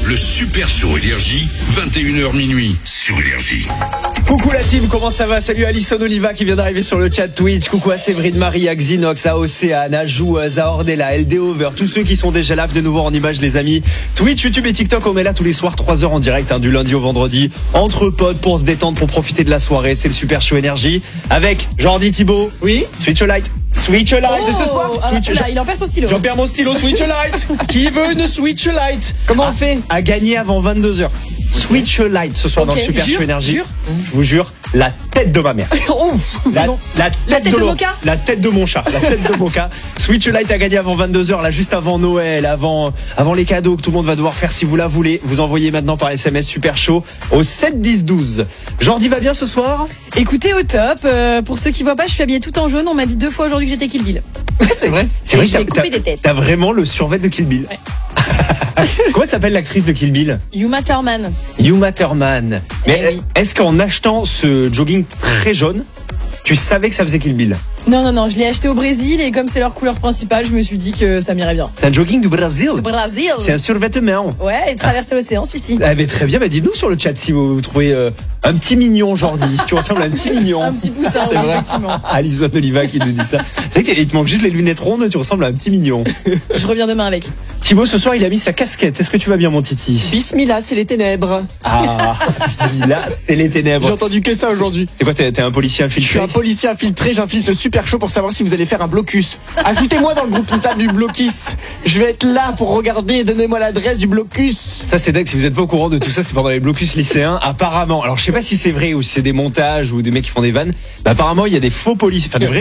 le Super Show Énergie, 21h minuit sur Énergie. Coucou la team, comment ça va? Salut Alison Oliva qui vient d'arriver sur le chat Twitch. Coucou à Séverine Marie, à Xinox, à Océane, à Jou, à Zahordella, LD Over, tous ceux qui sont déjà là de nouveau en images les amis. Twitch, YouTube et TikTok, on est là tous les soirs 3h en direct, du lundi au vendredi, entre potes pour se détendre, pour profiter de la soirée. C'est le Super Show Énergie avec Jordi Thibaut. Oui, Switch a light. Switch a light, c'est ce soir. Il en perd son stylo. J'en perds mon stylo, Switch a light. Qui veut une Switch a light? Comment on fait? À gagner avant 22h. Switch a light ce soir dans le Super Show Énergie. Je vous jure, la tête de ma mère. La tête de Moka. La tête de mon chat. La tête de Moka. Switch a light à gagner avant 22h, là juste avant Noël, avant les cadeaux que tout le monde va devoir faire si vous la voulez. Vous envoyez maintenant par SMS Super Show au 7 10 12. Jordi va bien ce soir? Écoutez, au top. Pour ceux qui voient pas, je suis habillée tout en jaune. On m'a dit 2 fois aujourd'hui que j'étais Kill Bill. C'est vrai. C'est vrai. Je vais couper des têtes. T'as vraiment le survêt de Kill Bill. Ouais. Comment s'appelle l'actrice de Kill Bill? Uma Thurman. Uma Thurman. Mais oui. est-ce qu'en achetant ce jogging très jaune, tu savais que ça faisait Kill Bill? Non, je l'ai acheté au Brésil et comme c'est leur couleur principale, je me suis dit que ça m'irait bien. C'est un jogging du Brésil. Brésil. C'est un survêtement. Ouais, et traverser l'océan celui-ci. Ah mais très bien, dites-nous sur le chat si vous trouvez un petit mignon Jordi. Tu ressembles à un petit mignon. Un petit poussin, C'est vrai. effectivement. Alison Oliva qui nous dit ça. C'est vrai qu'il te manque juste les lunettes rondes, tu ressembles à un petit mignon. Je reviens demain avec. Thibaut, ce soir il a mis sa casquette. Est-ce que tu vas bien mon titi? Bismillah, c'est les ténèbres. Ah, là c'est les ténèbres. J'ai entendu que ça aujourd'hui. C'est quoi, t'es un policier infiltré? Je suis un policier infiltré, j'infiltre le Super Show pour savoir si vous allez faire un blocus. Ajoutez-moi dans le groupe WhatsApp du blocus. Je vais être là pour regarder, donnez-moi l'adresse du blocus. Ça c'est dingue, si vous n'êtes pas au courant de tout ça, c'est pendant les blocus lycéens. Apparemment, alors je sais pas si c'est vrai ou si c'est des montages ou des mecs qui font des vannes, mais apparemment il y a des faux policiers, enfin des vrais